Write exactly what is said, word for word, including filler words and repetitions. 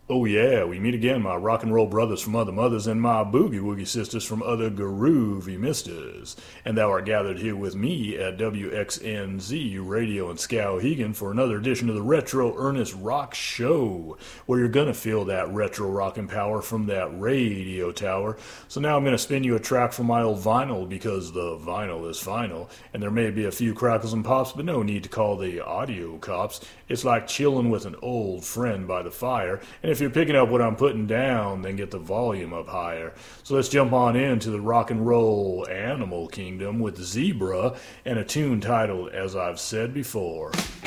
Oh yeah, we meet again, my rock and roll brothers from other mothers and my boogie woogie sisters from other groovy misters. And thou art gathered here with me at W X N Z Radio in Skowhegan for another edition of the Retro Ernest Rock Show, where you're gonna feel that retro rockin' power from that radio tower. So now I'm gonna spin you a track from my old vinyl because the vinyl is final, and there may be a few crackles and pops, but no need to call the audio cops. It's like chillin' with an old friend by the fire, and if you're picking up what I'm putting down, then get the volume up higher. So let's jump on into the rock and roll animal kingdom with Zebra and a tune titled As I've Said Before.